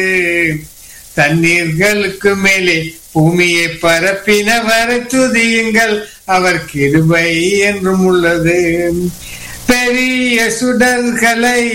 தண்ணீர்களுக்கு மேலே பூமியை பரப்பினவரை துதியுங்கள், அவர் கிருபை என்றும் உள்ளது. பெரிய சுடர்களை